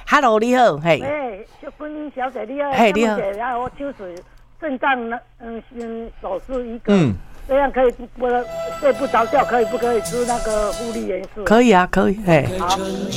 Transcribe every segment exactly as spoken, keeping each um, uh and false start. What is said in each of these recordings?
，Hello， 你好，嘿。 喂，小芬小姐你好。 嘿，你好。 然后就是肾脏嗯嗯手术一个。 嗯。 这样可以不不睡不着觉，可以不可以吃那个护理元素？ 可以啊，可以，嘿。 好。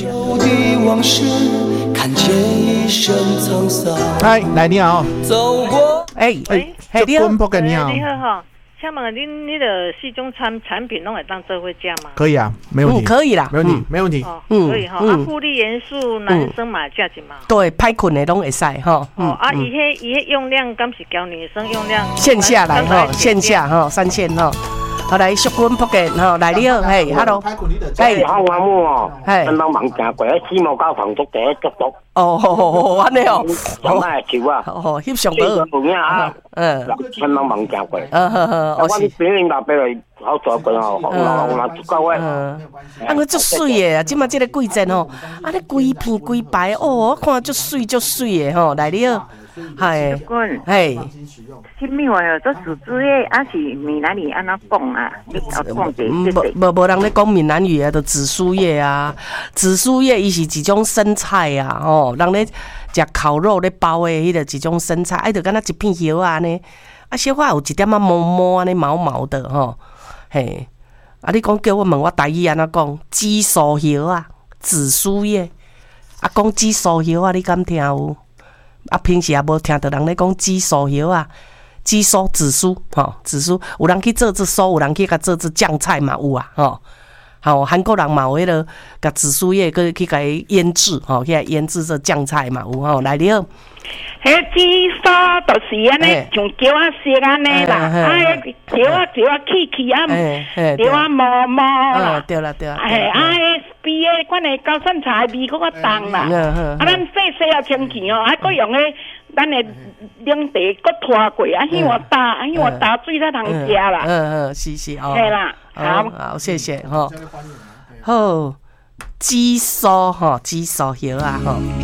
嗨，来你好。 哎哎，嘿，你好。你好。 你好哈。请问恁你的四种产产品拢会当做伙食吗？ 可以啊，没问题。 嗯，可以啦， 没问题，没问题。 哦，可以哈。啊，护理元素男生嘛食一嘛。 对，歹困的拢会使哈。 哦，啊，伊迄伊迄用量，敢是教女生用量？ 线下来哈，线下哈，三线哈。好来，淑君福建吼，来你好，嘿 ，hello， 嘿，好玩物哦，嘿，咱忙行过，四毛九房足第一足足。 哦，安尼哦， 上摆球啊， 哦，翕相到， 有影啊，嗯，咱忙忙行过，嗯呵呵，我是别人老爸来好做过哦，我我足够诶，嗯， 啊，我足水诶，即马即个季节吼，啊，你规片规排哦，我看足水足水诶吼，来你好。 嗨， 嘿， 什么话哦？做数字诶，还是闽南语安怎讲啊？你讲者无无无人咧讲闽南语啊，就紫苏叶啊，紫苏叶伊是一种生菜啊，吼，人咧食烤肉咧包诶，迄个一种生菜，哎，就敢若一片叶啊呢，啊，小可有一点仔毛毛安尼毛毛的吼，嘿，啊，你讲叫我问我台语安怎讲？紫苏叶啊，紫苏叶，啊，讲紫苏叶啊，你敢听有？啊，平时也无听到人咧讲紫苏叶啊，紫苏、紫苏，吼，紫苏，有人去做紫苏，有人去甲做做酱菜嘛有啊，吼，吼，韩国人嘛有迄个甲紫苏叶去去甲伊腌制，吼，去甲腌制做酱菜嘛有吼，来了。 迄紫苏就是安尼，像叫啊色安尼啦，啊，叫啊叫啊起起啊，叫啊毛毛啦， 对啦对啦， 哎，啊，比迄款的高山茶味搁较重啦，啊，咱洗洗啊清气哦，还搁用迄咱的冷茶搁拖过，啊，希望打，啊，希望打水才通食啦， 嗯嗯，是是哦， 系啦，好， 好，谢谢吼，好，紫苏吼，紫苏叶啊吼。